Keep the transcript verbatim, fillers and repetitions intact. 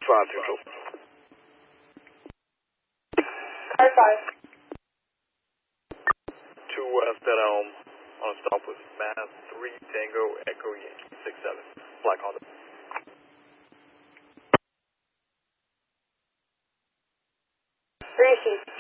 five Central. Car five. Two West at Elm on a stop with Mass three Tango Echo Yankee six seven. Black Honda. Three Chief.